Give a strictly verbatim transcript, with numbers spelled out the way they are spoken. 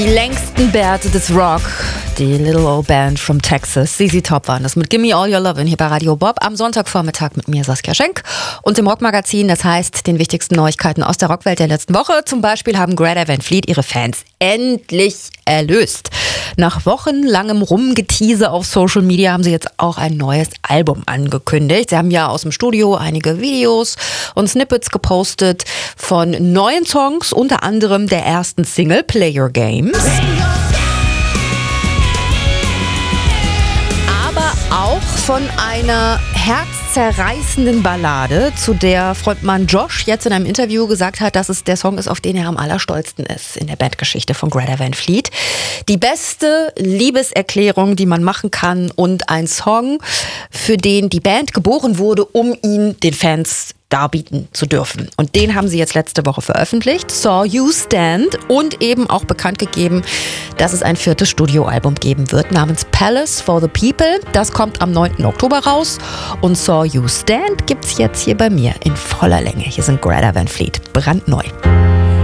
Die längsten Bärte des Rock, die Little Old Band from Texas, Z Z Top waren das mit Gimme All Your Lovin' hier bei Radio Bob am Sonntagvormittag mit mir Saskia Schenk und dem Rockmagazin, das heißt den wichtigsten Neuigkeiten aus der Rockwelt der letzten Woche. Zum Beispiel haben Greta Van Fleet ihre Fans endlich erlöst. Nach wochenlangem Rumgetease auf Social Media haben sie jetzt auch ein neues Album angekündigt. Sie haben ja aus dem Studio einige Videos und Snippets gepostet von neuen Songs, unter anderem der ersten Single Play Your Games. Aber auch von einer herzzerreißenden Ballade, zu der Frontmann Josh jetzt in einem Interview gesagt hat, dass es der Song ist, auf den er am allerstolzsten ist in der Bandgeschichte von Greta Van Fleet. Die beste Liebeserklärung, die man machen kann, und ein Song, für den die Band geboren wurde, um ihn den Fans darbieten zu dürfen. Und den haben sie jetzt letzte Woche veröffentlicht, Saw You Stand, und eben auch bekannt gegeben, dass es ein viertes Studioalbum geben wird namens Palace for the People. Das kommt am neunten Oktober raus und Saw You Stand gibt's jetzt hier bei mir in voller Länge. Hier sind Greta Van Fleet, brandneu.